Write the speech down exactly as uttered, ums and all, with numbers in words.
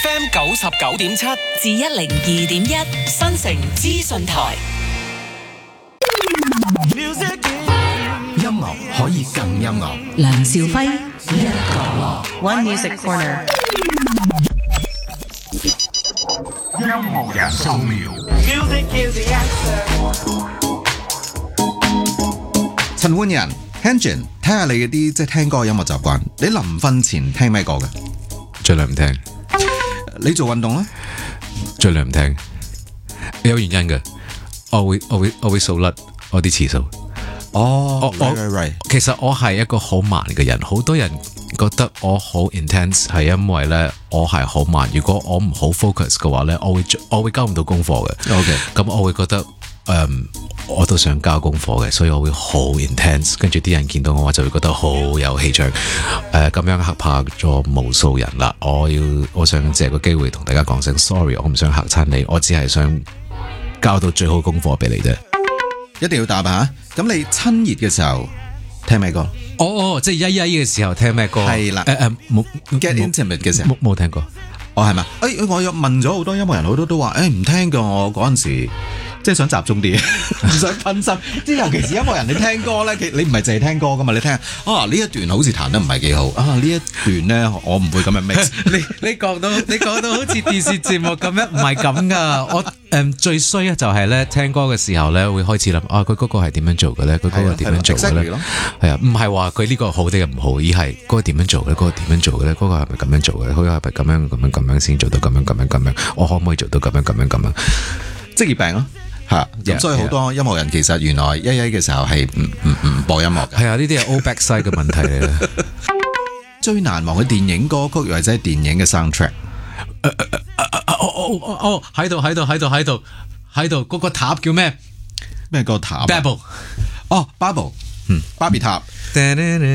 F M 九十九點七至一零二點一新城資訊台。 音樂可以更音樂。 梁兆輝一個 One Music Corner。 音樂人素描。陳奐仁 Hanjin， 睇下你嗰啲即係聽歌嘅音樂習慣。你臨瞓前聽咩歌嘅？ 盡量唔聽。 你做運動咧？ 盡量唔聽。有原因嘅，我會我會我會數甩我啲次數。 哦， 我 right, right, right. 其實我係一個好慢嘅人，好多人覺得我好 intense 係因為咧我係好慢。如果我唔好 focus 嘅話咧，我會我會交唔到功課嘅。 OK， 咁我會覺得誒、嗯，我都想交功課嘅，所以我會好 intense。跟住啲人見到我就會覺得好有氣場。誒、呃，咁樣嚇怕咗無數人啦。我要我想借個機會同大家講聲 sorry， 我唔想嚇親你，我只係想交到最好功課俾你啫。 一定要答啊！咁你親熱嘅時候聽咩歌？ 哦哦，即係曳曳嘅時候聽咩歌？ 係啦， 誒誒，冇 get intimate 嘅時候冇冇聽過。 哦，係嘛？誒、哎，我有問咗好多音樂人，好多都話誒唔聽㗎。我嗰陣時即係想集中啲，唔想分心。即係尤其是音樂人，你聽歌咧，你唔係淨係聽歌㗎嘛？你聽啊呢一段好似彈得唔係幾好啊，呢一段咧我唔會咁樣 mix。 你你講到你講到好似電視節目咁樣，唔係咁噶。我誒、嗯、最衰啊，就係咧聽歌嘅時候咧，會開始諗啊，佢嗰個係點樣做嘅咧？佢嗰個點樣做嘅咧？係啊，唔係話佢呢個好啲嘅唔好，而係嗰個點樣做嘅？嗰、嗰個點樣做嘅咧？嗰、嗰個係咪咁樣做嘅？嗰、嗰個係咪咁樣咁樣咁樣先做到咁樣咁樣咁樣？我可唔可以做到咁樣咁樣咁樣？ 職業病咯。嚇，咁所以好多音樂人其實原來曳曳嘅時候係唔唔唔播音樂嘅。 係啊，呢啲係 old backside 嘅問題嚟嘅。 最難忘嘅電影歌曲或者係電影嘅 soundtrack。 哦哦哦哦，喺度喺度喺度喺度喺度，嗰個塔叫咩？ 咩個塔 Babel。 哦 ，Babel，嗯，巴比塔。